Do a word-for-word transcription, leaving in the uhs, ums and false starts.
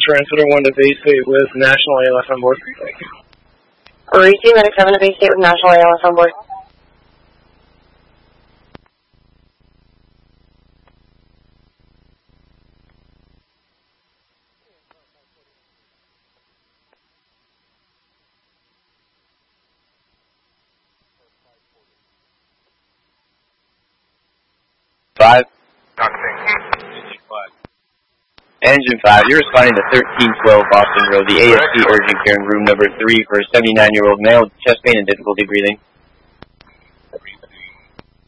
Transmitter one to base eight with National A L F on board. Thank you. Orisi, Medic seven to base eight with National A L F on board. Five. Engine five, you're responding to thirteen twelve Boston Road, the A S C urgent care in room number three for a seventy-nine-year-old male with chest pain and difficulty breathing.